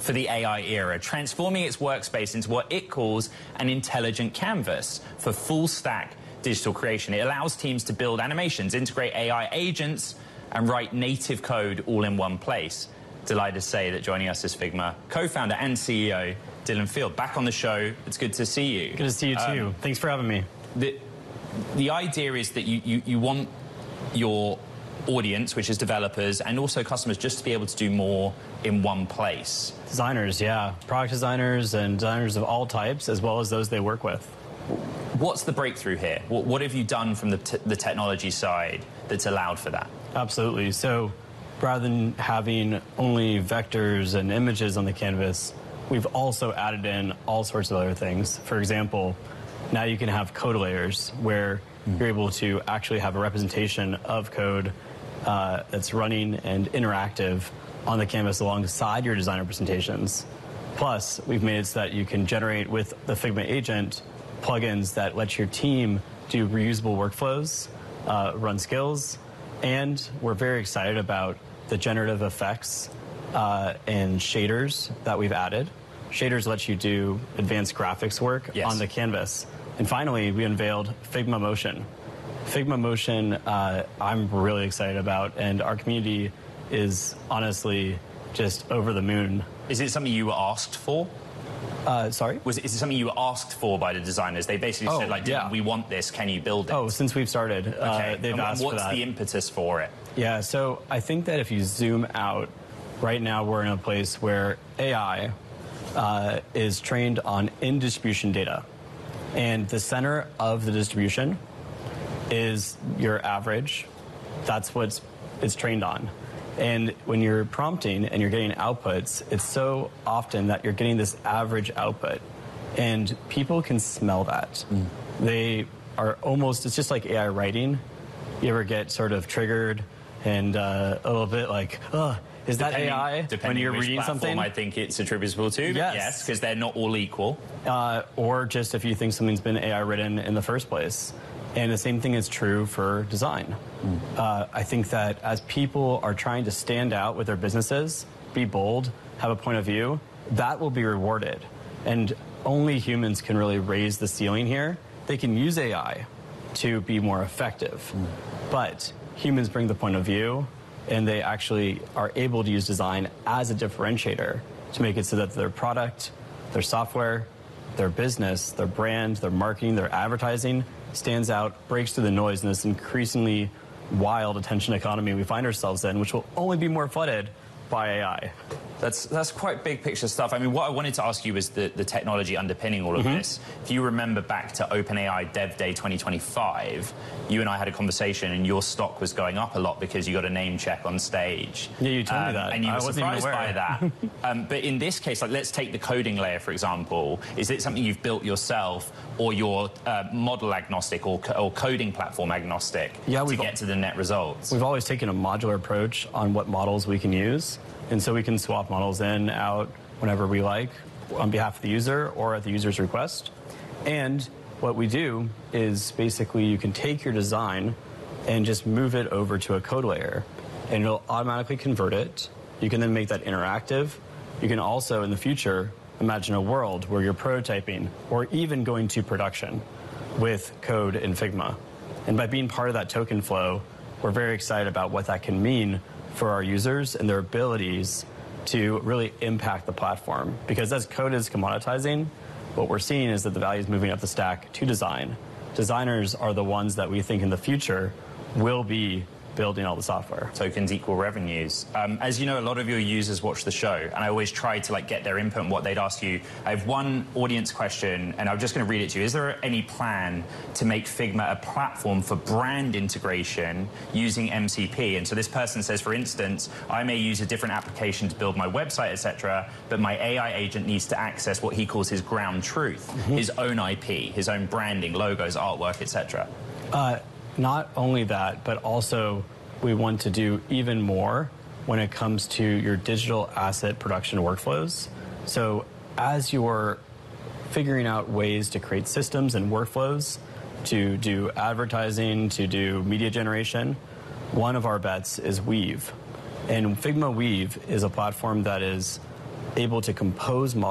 for the AI era, transforming its workspace into what it calls an intelligent canvas for full-stack digital creation. It allows teams to build animations, integrate AI agents, and write native code all in one place. Delighted to say that joining us is Figma co-founder and CEO, Dylan Field. Back on the show, it's good to see you. Good to see you too. Thanks for having me. The idea is that you want your audience, which is developers, and also customers, just to be able to do more in one place. Designers, yeah. Product designers and designers of all types, as well as those they work with. What's the breakthrough here? What have you done from the technology side that's allowed for that? Absolutely. So rather than having only vectors and images on the canvas, we've also added in all sorts of other things. For example, now you can have code layers where you're able to actually have a representation of code that's running and interactive on the canvas alongside your design representations. Plus, we've made it so that you can generate with the Figma agent plugins that let your team do reusable workflows, run skills, and we're very excited about the generative effects and shaders that we've added. Shaders let you do advanced graphics work on the canvas. And finally, we unveiled Figma Motion. Figma Motion, I'm really excited about, and our community is honestly just over the moon. Is it something you were asked for? Sorry? Is it something you were asked for by the designers? They basically said, like, we want this, can you build it? Oh, since we've started, they've asked for that. What's the impetus for it? Yeah, so I think that if you zoom out, right now we're in a place where AI is trained on in-distribution data. And the center of the distribution is your average. That's what it's trained on. And when you're prompting and you're getting outputs, it's so often that you're getting this average output. And people can smell that. They are almost, it's just like AI writing. You ever get sort of triggered and a little bit like, oh, is that AI when you're reading something? I think it's attributable to. Yes, because they're not all equal. Or just if you think something's been AI written in the first place. And the same thing is true for design. I think that as people are trying to stand out with their businesses, be bold, have a point of view, that will be rewarded. And only humans can really raise the ceiling here. They can use AI to be more effective. But humans bring the point of view, and they actually are able to use design as a differentiator to make it so that their product, their software, their business, their brand, their marketing, their advertising stands out, breaks through the noise in this increasingly wild attention economy we find ourselves in, which will only be more flooded by AI. That's quite big picture stuff. I mean, what I wanted to ask you was the technology underpinning all of this. If you remember back to OpenAI Dev Day 2025, you and I had a conversation and your stock was going up a lot because you got a name check on stage. Yeah, you told me that. And you were surprised by that. But in this case, like, let's take the coding layer, for example. Is it something you've built yourself, or you're model agnostic or coding platform agnostic to get to the net results? We've always taken a modular approach on what models we can use. And so we can swap models in, out, whenever we like, on behalf of the user or at the user's request. And what we do is basically you can take your design and just move it over to a code layer, and it'll automatically convert it. You can then make that interactive. You can also, in the future, imagine a world where you're prototyping or even going to production with code in Figma. And by being part of that token flow, we're very excited about what that can mean for our users and their abilities to really impact the platform. Because as code is commoditizing, what we're seeing is that the value is moving up the stack to design. Designers are the ones that we think in the future will be building all the software. Tokens equal revenues. As you know, a lot of your users watch the show, and I always try to get their input on what they'd ask you. I have one audience question, and I'm just going to read it to you. Is there any plan to make Figma a platform for brand integration using MCP? And so this person says, for instance, I may use a different application to build my website, etc., but my AI agent needs to access what he calls his ground truth, his own IP, his own branding, logos, artwork, etc. Not only that, but also we want to do even more when it comes to your digital asset production workflows. So as you're figuring out ways to create systems and workflows to do advertising, to do media generation, one of our bets is Weave. And Figma Weave is a platform that is able to compose